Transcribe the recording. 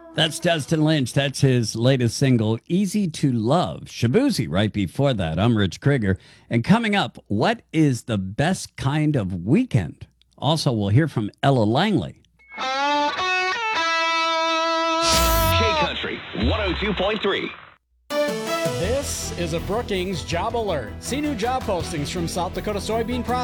That's Dustin Lynch. That's his latest single, Easy to Love. Shabuzi right before that. I'm Rich Krieger. And coming up, what is the best kind of weekend? Also, we'll hear from Ella Langley. K Country 102.3. This is a Brookings Job Alert. See new job postings from South Dakota soybean processors.